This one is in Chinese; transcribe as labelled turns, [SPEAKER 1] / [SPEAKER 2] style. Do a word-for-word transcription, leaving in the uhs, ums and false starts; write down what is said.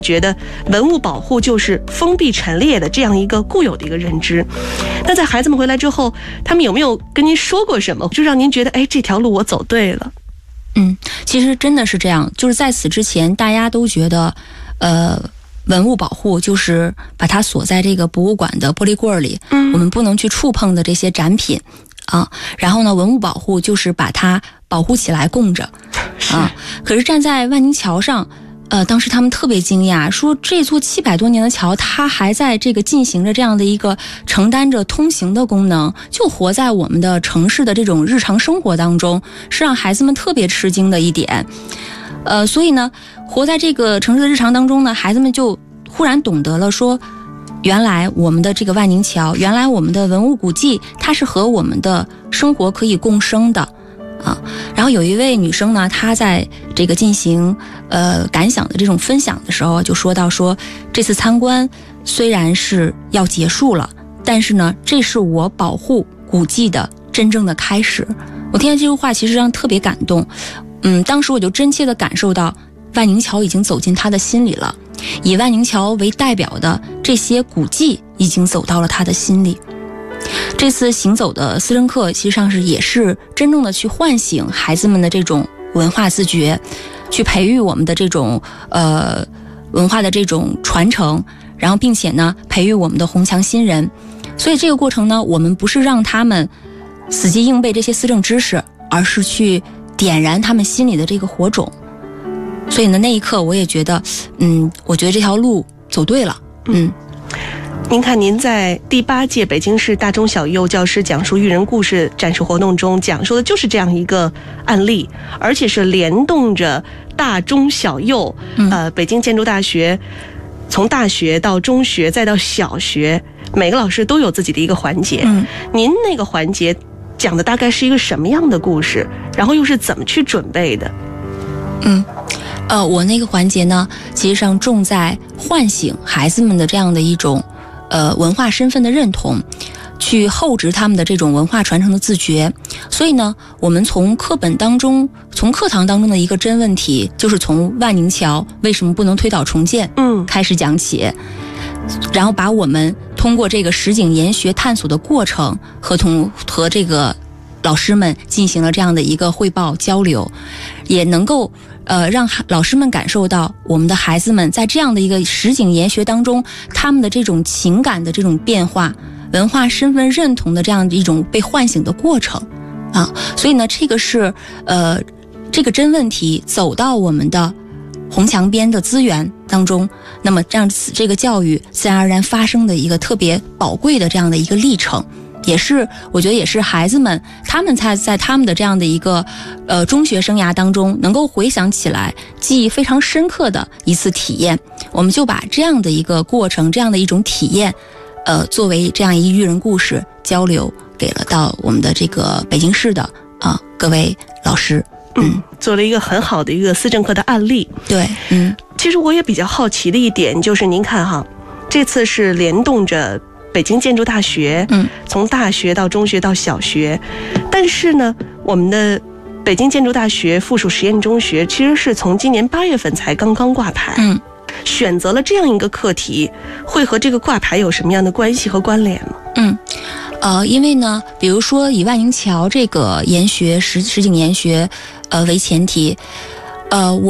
[SPEAKER 1] 觉得文物保护就是封闭陈列的这样一个固有的一个认知。那在孩子们回来之后，他们有没有跟您说过什么，就让您觉得哎，这条路我走对了？
[SPEAKER 2] 嗯，其实真的是这样，就是在此之前大家都觉得呃文物保护就是把它锁在这个博物馆的玻璃柜里，嗯，我们不能去触碰的这些展品啊。然后呢，文物保护就是把它保护起来供着啊。可是站在万宁桥上，呃，当时他们特别惊讶，说这座七百多年的桥，它还在这个进行着这样的一个承担着通行的功能，就活在我们的城市的这种日常生活当中，是让孩子们特别吃惊的一点。呃，所以呢，活在这个城市的日常当中呢，孩子们就忽然懂得了说，原来我们的这个万宁桥，原来我们的文物古迹，它是和我们的生活可以共生的。啊，然后有一位女生呢，她在这个进行呃感想的这种分享的时候，就说到说，这次参观虽然是要结束了，但是呢，这是我保护古迹的真正的开始。我听到这句话，其实让特别感动。嗯，当时我就真切地感受到，万宁桥已经走进她的心里了，以万宁桥为代表的这些古迹已经走到了她的心里。这次行走的思政课，其实上是也是真正的去唤醒孩子们的这种文化自觉，去培育我们的这种呃文化的这种传承，然后并且呢培育我们的红墙新人。所以这个过程呢，我们不是让他们死记硬背这些思政知识，而是去点燃他们心里的这个火种。所以呢，那一刻我也觉得，嗯，我觉得这条路走对了，嗯。
[SPEAKER 1] 您看，您在第八届北京市大中小幼教师讲述育人故事展示活动中讲述的就是这样一个案例，而且是联动着大中小幼，呃，北京建筑大学从大学到中学再到小学，每个老师都有自己的一个环节。嗯，您那个环节讲的大概是一个什么样的故事，然后又是怎么去准备的？
[SPEAKER 2] 嗯。呃，我那个环节呢，其实上重在唤醒孩子们的这样的一种呃文化身份的认同，去厚植他们的这种文化传承的自觉。所以呢，我们从课本当中，从课堂当中的一个真问题，就是从万宁桥为什么不能推倒重建，嗯，开始讲起，然后把我们通过这个实景研学探索的过程和同和这个老师们进行了这样的一个汇报交流，也能够呃，让老师们感受到我们的孩子们在这样的一个实景研学当中，他们的这种情感的这种变化，文化身份认同的这样一种被唤醒的过程啊。所以呢，这个是呃这个真问题走到我们的红墙边的资源当中，那么这样这个教育自然而然发生的一个特别宝贵的这样的一个历程。也是我觉得也是孩子们他们在在他们的这样的一个呃中学生涯当中能够回想起来记忆非常深刻的一次体验。我们就把这样的一个过程，这样的一种体验呃作为这样一育人故事交流给了到我们的这个北京市的啊、呃、各位老师。
[SPEAKER 1] 嗯，做了一个很好的一个思政课的案例。
[SPEAKER 2] 对，嗯，
[SPEAKER 1] 其实我也比较好奇的一点就是您看哈，这次是联动着北京建筑大学，嗯，从大学到中学到小学，但是呢，我们的北京建筑大学附属实验中学其实是从今年八月份才刚刚挂牌，嗯，选择了这样一个课题，会和这个挂牌有什么样的关系和关联吗？
[SPEAKER 2] 嗯，呃，因为呢，比如说以万宁桥这个研学实实景研学，呃为前提，呃，我。